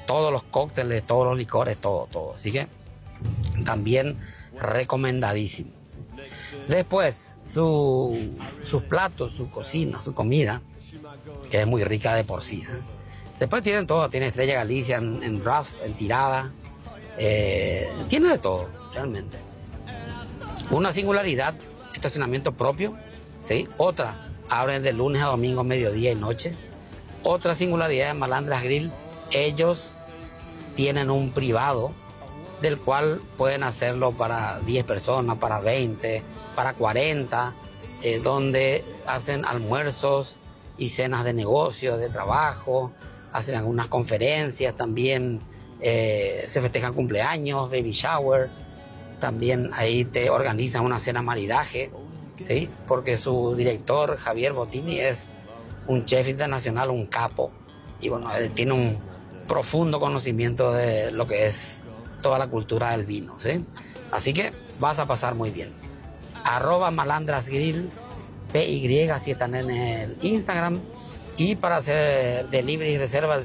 todos los cócteles, todos los licores, todo. Así que también recomendadísimo. Después, sus platos, su cocina, su comida, que es muy rica de por sí. Después tienen todo, tiene Estrella Galicia en draft, en tirada, tiene de todo, realmente. Una singularidad, estacionamiento propio, ¿sí? Otra, abren de lunes a domingo, mediodía y noche. Otra singularidad de Malandras Grill, ellos tienen un privado del cual pueden hacerlo para 10 personas, para 20, para 40, donde hacen almuerzos y cenas de negocio, de trabajo, hacen algunas conferencias, también se festejan cumpleaños, baby shower, también ahí te organizan una cena maridaje, ¿sí? Porque su director, Javier Bottini, es un chef internacional, un capo, y bueno, tiene un profundo conocimiento de lo que es toda la cultura del vino, ¿sí? Así que vas a pasar muy bien. @malandrasgrill, PY, si están en el Instagram. Y para hacer delivery y reserva, el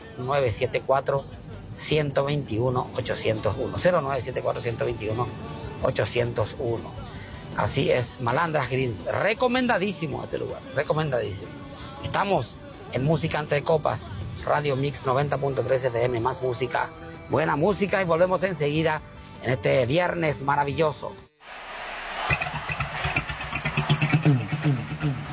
0974-121-801. 0974-121-801. Así es, Malandras Grill. Recomendadísimo este lugar, recomendadísimo. Estamos en Música Entre Copas, Radio Mix 90.3 FM, más música, buena música, y volvemos enseguida en este viernes maravilloso.